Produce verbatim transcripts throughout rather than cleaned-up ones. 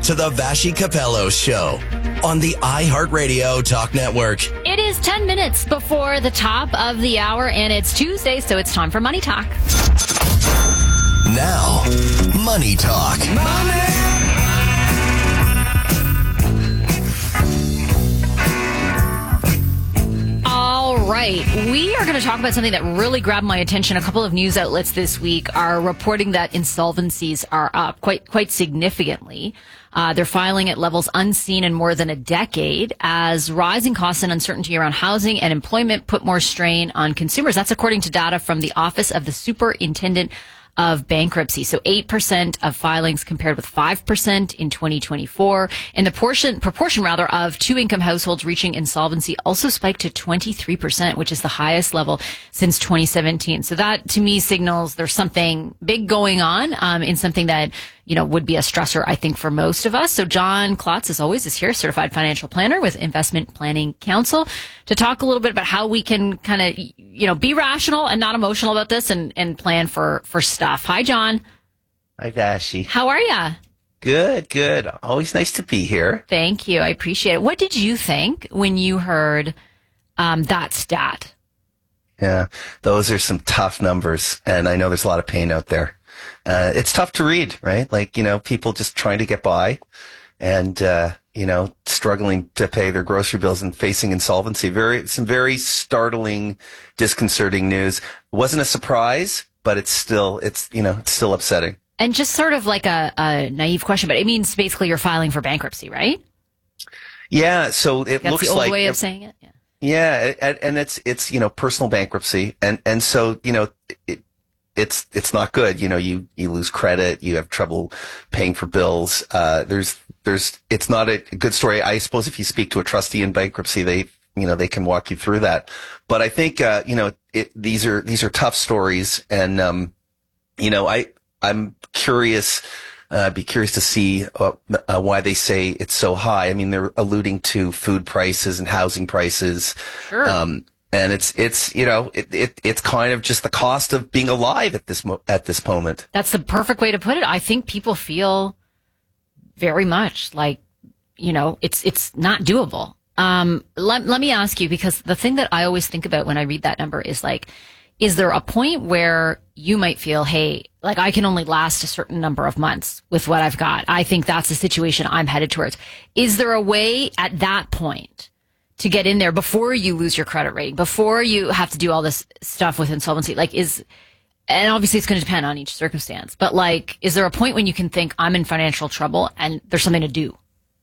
to the Vashi Capello Show on the iHeartRadio Talk Network. It is ten minutes before the top of the hour, and it's Tuesday, so it's time for Money Talk. Now, Money Talk. Money! All right, we are going to talk about something that really grabbed my attention. A couple of news outlets this week are reporting that insolvencies are up quite quite significantly. Uh, they're filing at levels unseen in more than a decade as rising costs and uncertainty around housing and employment put more strain on consumers. That's according to data from the Office of the Superintendent of Bankruptcy. So eight percent of filings compared with five percent in twenty twenty-four. And the portion, proportion rather of two income households reaching insolvency also spiked to twenty-three percent, which is the highest level since twenty seventeen. So that to me signals there's something big going on, um, in something that, you know, would be a stressor, I think, for most of us. So John Klotz, as always, is here, certified financial planner with Investment Planning Council, to talk a little bit about how we can kind of, you know, be rational and not emotional about this and, and plan for, for stuff. Hi, John. Hi, Vashi. How are ya? Good, good. Always nice to be here. Thank you. I appreciate it. What did you think when you heard um, that stat? Yeah, those are some tough numbers, and I know there's a lot of pain out there. Uh, it's tough to read, right? Like, you know, people just trying to get by and, uh, you know, struggling to pay their grocery bills and facing insolvency. Very, some very startling, disconcerting news. It wasn't a surprise, but it's still, it's, you know, it's still upsetting. And just sort of like a, a naive question, but it means basically you're filing for bankruptcy, right? Yeah. So it That's looks the old like way of saying it. Yeah. Yeah. And, and it's, it's, you know, personal bankruptcy. And, and so, you know, it, It's it's not good. You know, you, you lose credit. You have trouble paying for bills. Uh, there's there's it's not a good story. I suppose if you speak to a trustee in bankruptcy, they you know they can walk you through that. But I think uh, you know it, these are these are tough stories, and um, you know I I'm curious. Uh, I'd be curious to see uh, uh, why they say it's so high. I mean, they're alluding to food prices and housing prices. Sure. Um, And it's, it's, you know, it, it, it's kind of just the cost of being alive at this, mo- at this moment. That's the perfect way to put it. I think people feel very much like, you know, it's, it's not doable. Um, let, let me ask you, because the thing that I always think about when I read that number is like, is there a point where you might feel, hey, like I can only last a certain number of months with what I've got? I think that's the situation I'm headed towards. Is there a way at that point to get in there before you lose your credit rating, before you have to do all this stuff with insolvency? Like is, and obviously it's going to depend on each circumstance, but like, is there a point when you can think I'm in financial trouble and there's something to do?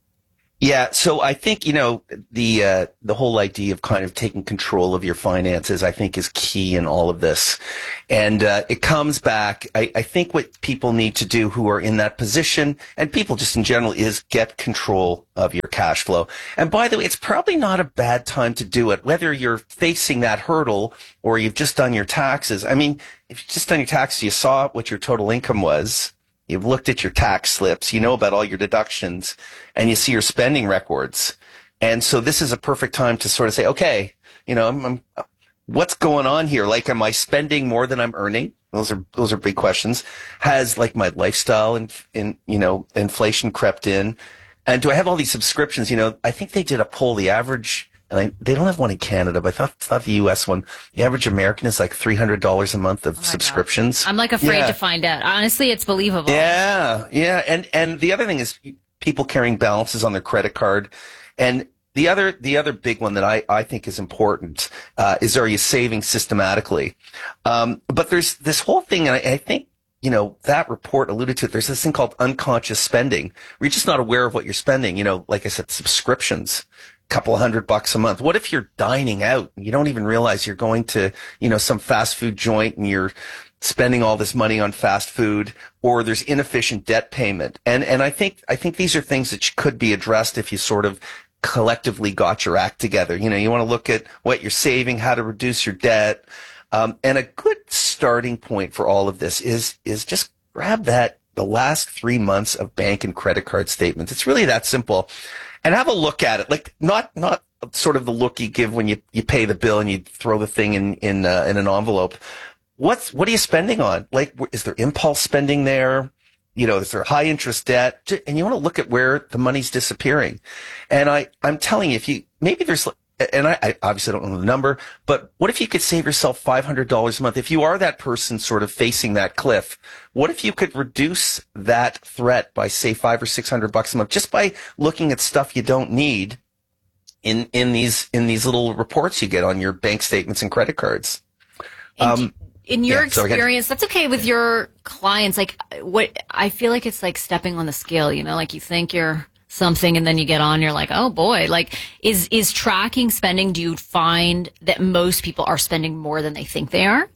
Yeah. So I think, you know, the, uh, the whole idea of kind of taking control of your finances, I think is key in all of this. And, uh, it comes back. I, I think what people need to do who are in that position, and people just in general, is get control of your cash flow. And by the way, it's probably not a bad time to do it, whether you're facing that hurdle or you've just done your taxes. I mean, if you've just done your taxes, you saw what your total income was. You've looked at your tax slips, you know about all your deductions, and you see your spending records. And so this is a perfect time to sort of say, okay, you know, I'm, I'm, what's going on here? Like, am I spending more than I'm earning? Those are, those are big questions. Has like my lifestyle and, in, you know, inflation crept in? And do I have all these subscriptions? You know, I think they did a poll, the average, and I, they don't have one in Canada, but I thought, thought the U S one, the average American is like three hundred dollars a month of Oh subscriptions. God. I'm like afraid yeah. to find out. Honestly, it's believable. Yeah. Yeah. And, and the other thing is people carrying balances on their credit card. And the other, the other big one that I, I think is important, uh, is, are you saving systematically? Um, but there's this whole thing, and I, I think, you know, that report alluded to it. There's this thing called unconscious spending, where you're just not aware of what you're spending. You know, like I said, subscriptions, couple of hundred bucks a month. What if you're dining out and you don't even realize you're going to, you know, some fast food joint and you're spending all this money on fast food, or there's inefficient debt payment. And, and I think, I think these are things that could be addressed if you sort of collectively got your act together. You know, you want to look at what you're saving, how to reduce your debt. Um, and a good starting point for all of this is, is just grab that, the last three months of bank and credit card statements. It's really that simple. And have a look at it, like not not sort of the look you give when you, you pay the bill and you throw the thing in in uh, in an envelope. What's what are you spending on? Like, is there impulse spending there? you know, is there high interest debt? And you want to look at where the money's disappearing. And I, I'm telling you, if you, maybe there's, and I, I obviously don't know the number, but what if you could save yourself five hundred dollars a month? If you are that person sort of facing that cliff, what if you could reduce that threat by, say, five or six hundred bucks a month just by looking at stuff you don't need in, in these, in these little reports you get on your bank statements and credit cards? Um, in your yeah, so experience, that's okay with your clients. Like what, I feel like it's like stepping on the scale, you know, like you think you're something and then you get on, you're like, oh boy, like is, is tracking spending, do you find that most people are spending more than they think they are?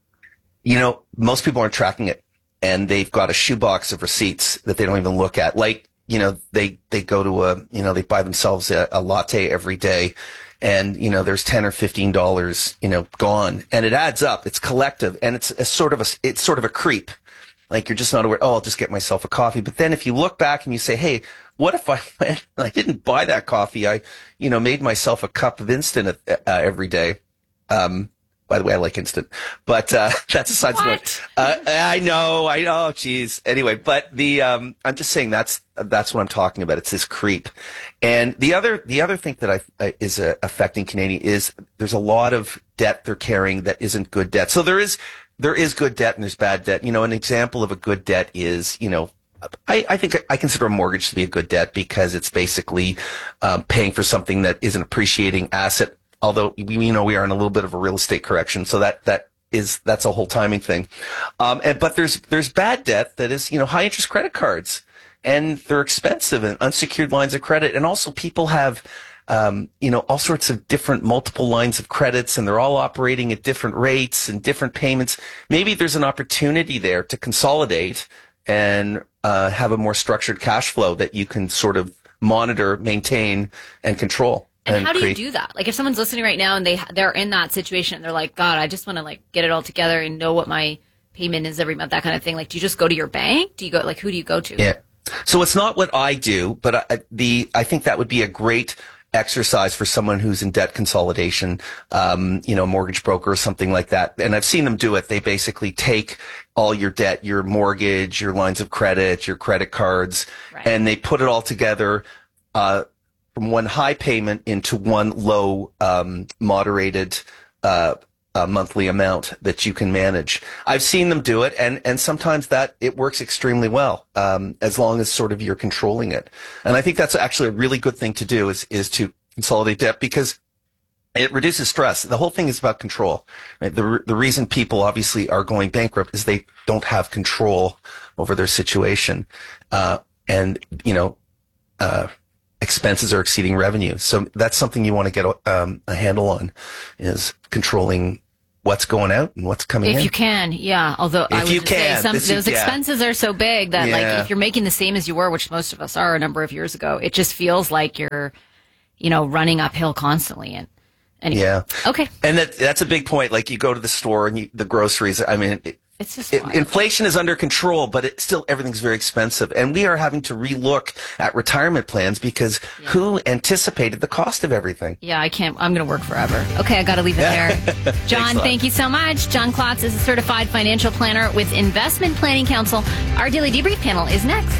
You know, most people aren't tracking it and they've got a shoebox of receipts that they don't even look at. Like, you know, they, they go to a, you know, they buy themselves a, a latte every day and, you know, there's ten or fifteen dollars, you know, gone and it adds up. It's collective and it's a sort of a, it's sort of a creep. Like you're just not aware, oh, I'll just get myself a coffee. But then if you look back and you say, hey, what if I went, I didn't buy that coffee? I, you know, made myself a cup of instant uh, every day. Um, by the way, I like instant, but, uh, that's aside from it. Uh, I know, I know, geez. Anyway, but the, um, I'm just saying that's, that's what I'm talking about. It's this creep. And the other, the other thing that I, uh, is uh, affecting Canadian is there's a lot of debt they're carrying that isn't good debt. So there is, there is good debt and there's bad debt. You know, an example of a good debt is, you know, I, I think I consider a mortgage to be a good debt because it's basically um, paying for something that is an appreciating asset. Although we, you know, we are in a little bit of a real estate correction, so that that is that's a whole timing thing. Um, and but there's there's bad debt that is, you know, high interest credit cards, and they're expensive and unsecured lines of credit, and also people have. Um, you know, all sorts of different multiple lines of credits and they're all operating at different rates and different payments. Maybe there's an opportunity there to consolidate and uh, have a more structured cash flow that you can sort of monitor, maintain, and control. And, and how do create- you do that? Like if someone's listening right now and they, they're in that situation and they're like, God, I just want to like get it all together and know what my payment is every month, that kind of thing. Like, do you just go to your bank? Do you go, like, who do you go to? Yeah. So it's not what I do, but I, the, I think that would be a great exercise for someone who's in debt consolidation, um, you know, mortgage broker or something like that. And I've seen them do it. They basically take all your debt, your mortgage, your lines of credit, your credit cards, right. and they put it all together, uh, from one high payment into one low, um, moderated, uh, a monthly amount that you can manage. I've seen them do it, and, and sometimes that it works extremely well, um, as long as sort of you're controlling it. And I think that's actually a really good thing to do is, is to consolidate debt because it reduces stress. The whole thing is about control. Right? The, the reason people obviously are going bankrupt is they don't have control over their situation. Uh, and, you know, uh, expenses are exceeding revenue. So that's something you want to get um, a handle on is controlling what's going out and what's coming if in. If you can, yeah. Although if I would you just can, say some, this those is, yeah. expenses are so big that yeah. like if you're making the same as you were, which most of us are a number of years ago, it just feels like you're, you know, running uphill constantly. And anyway. Yeah. Okay. And that that's a big point. Like you go to the store and you, the groceries, I mean, it, It's just it, inflation is under control, but it still everything's very expensive, and we are having to relook at retirement plans because yeah. who anticipated the cost of everything? Yeah, I can't. I'm going to work forever. Okay, I got to leave it there. John, thank you so much. John Klotz is a certified financial planner with Investment Planning Council. Our daily debrief panel is next.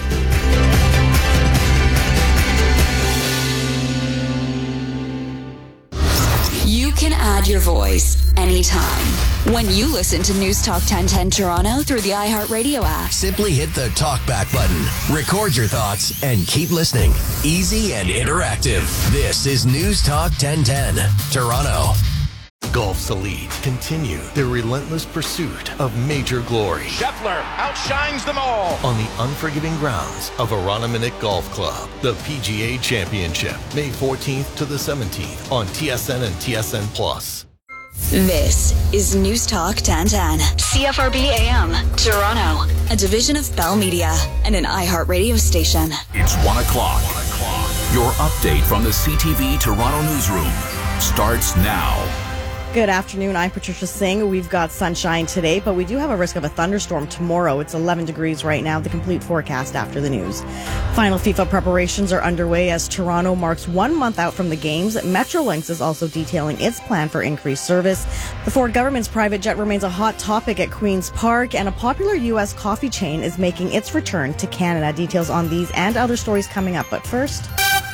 You can add your voice anytime when you listen to News Talk ten ten Toronto through the iHeartRadio app. Simply hit the talkback button, record your thoughts, and keep listening. Easy and interactive. This is News Talk ten ten Toronto. Golf's elite continue their relentless pursuit of major glory. Scheffler outshines them all on the unforgiving grounds of Aranaminuk Golf Club. The P G A Championship, May fourteenth to the seventeenth on T S N and T S N Plus. This is News Talk ten ten, C F R B A M, Toronto, a division of Bell Media and an iHeartRadio station. It's one o'clock. One o'clock. Your update from the C T V Toronto newsroom starts now. Good afternoon. I'm Patricia Singh. We've got sunshine today, but we do have a risk of a thunderstorm tomorrow. It's eleven degrees right now. The complete forecast after the news. Final FIFA preparations are underway as Toronto marks one month out from the games. Metrolinx is also detailing its plan for increased service. The Ford government's private jet remains a hot topic at Queen's Park, and a popular U S coffee chain is making its return to Canada. Details on these and other stories coming up. But first,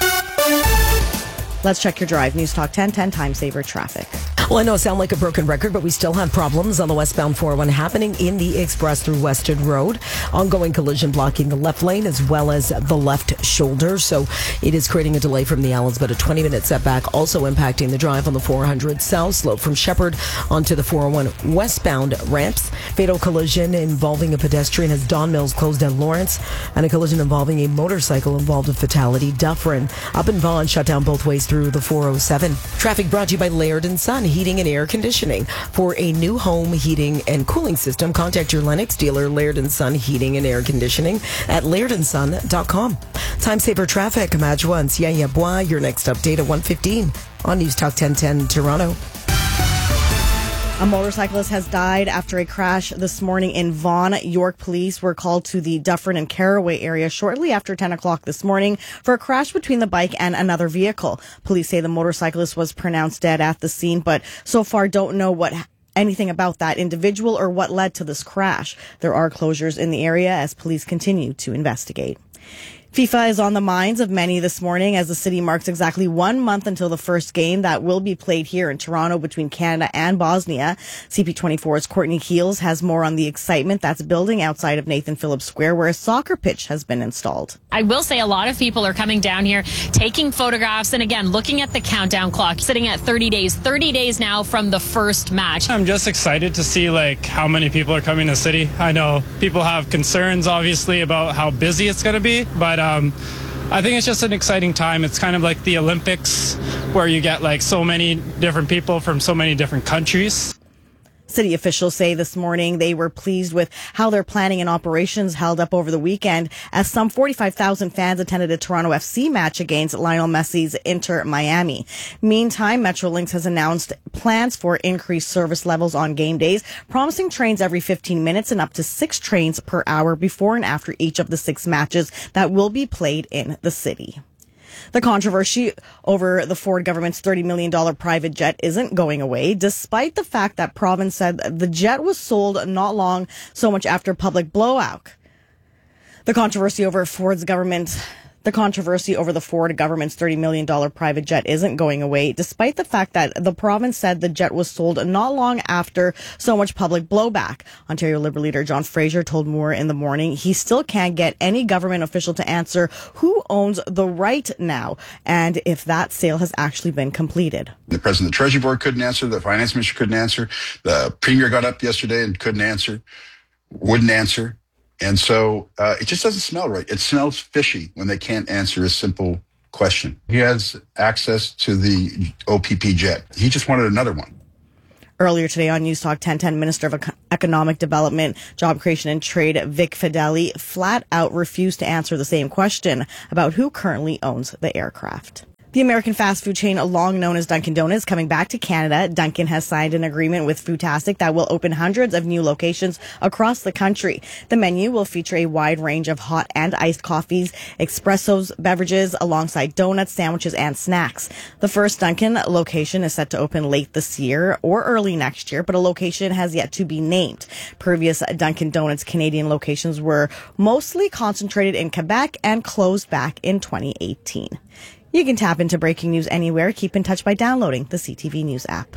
let's check your drive. News Talk ten ten Time Saver Traffic. Well, I know I sound like a broken record, but we still have problems on the westbound four oh one happening in the express through Weston Road. Ongoing collision blocking the left lane as well as the left shoulder. So it is creating a delay from the Allens, but a twenty minute setback also impacting the drive on the four hundred south slope from Shepherd onto the four oh one westbound ramps. Fatal collision involving a pedestrian has Don Mills closed down Lawrence, and a collision involving a motorcycle involved a fatality. Dufferin up in Vaughan shut down both ways through the four oh seven. Traffic brought to you by Laird and Son Heating and Air Conditioning. For a new home heating and cooling system, contact your Lennox dealer, Laird and Son Heating and Air Conditioning, at laird and son dot com. Time Saver Traffic, Majwa and Siaya Bois, your next update at one fifteen on News Talk ten ten Toronto. A motorcyclist has died after a crash this morning in Vaughan. York police were called to the Dufferin and Caraway area shortly after ten o'clock this morning for a crash between the bike and another vehicle. Police say the motorcyclist was pronounced dead at the scene, but so far don't know what anything about that individual or what led to this crash. There are closures in the area as police continue to investigate. FIFA is on the minds of many this morning as the city marks exactly one month until the first game that will be played here in Toronto between Canada and Bosnia. C P twenty-four's Courtney Keels has more on the excitement that's building outside of Nathan Phillips Square, where a soccer pitch has been installed. I will say a lot of people are coming down here, taking photographs, and again, looking at the countdown clock, sitting at thirty days, thirty days now from the first match. I'm just excited to see like how many people are coming to the city. I know people have concerns, obviously, about how busy it's going to be, but Um, I think it's just an exciting time. It's kind of like the Olympics where you get like so many different people from so many different countries. City officials say this morning they were pleased with how their planning and operations held up over the weekend as some forty-five thousand fans attended a Toronto F C match against Lionel Messi's Inter Miami. Meantime, Metrolinx has announced plans for increased service levels on game days, promising trains every fifteen minutes and up to six trains per hour before and after each of the six matches that will be played in the city. The controversy over the Ford government's thirty million dollars private jet isn't going away, despite the fact that province said the jet was sold not long so much after public blowout. The controversy over Ford's government... The controversy over the Ford government's thirty million dollars private jet isn't going away, despite the fact that the province said the jet was sold not long after so much public blowback. Ontario Liberal leader John Fraser told Moore in the morning he still can't get any government official to answer who owns the right now and if that sale has actually been completed. The president of the Treasury Board couldn't answer. The finance minister couldn't answer. The premier got up yesterday and couldn't answer, wouldn't answer. And so uh, it just doesn't smell right. It smells fishy when they can't answer a simple question. He has access to the O P P jet. He just wanted another one. Earlier today on News Talk ten ten, Minister of Economic Development, Job Creation and Trade Vic Fedeli flat out refused to answer the same question about who currently owns the aircraft. The American fast food chain, long known as Dunkin' Donuts, coming back to Canada. Dunkin' has signed an agreement with Foodtastic that will open hundreds of new locations across the country. The menu will feature a wide range of hot and iced coffees, espressos, beverages, alongside donuts, sandwiches, and snacks. The first Dunkin' location is set to open late this year or early next year, but a location has yet to be named. Previous Dunkin' Donuts Canadian locations were mostly concentrated in Quebec and closed back in twenty eighteen. You can tap into breaking news anywhere. Keep in touch by downloading the C T V News app.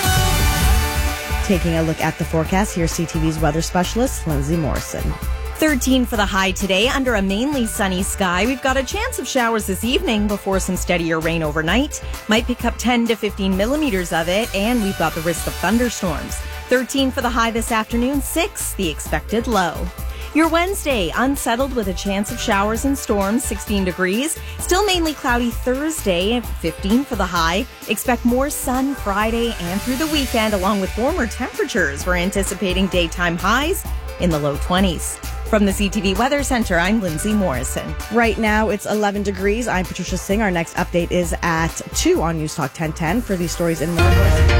Taking a look at the forecast, here's C T V's weather specialist, Lindsay Morrison. thirteen for the high today under a mainly sunny sky. We've got a chance of showers this evening before some steadier rain overnight. Might pick up ten to fifteen millimeters of it, and we've got the risk of thunderstorms. thirteen for the high this afternoon, six the expected low. Your Wednesday, unsettled with a chance of showers and storms, sixteen degrees. Still mainly cloudy Thursday, fifteen for the high. Expect more sun Friday and through the weekend, along with warmer temperatures. We're anticipating daytime highs in the low twenties. From the C T V Weather Center, I'm Lindsay Morrison. Right now, it's eleven degrees. I'm Patricia Singh. Our next update is at two on News Talk ten ten for these stories in more.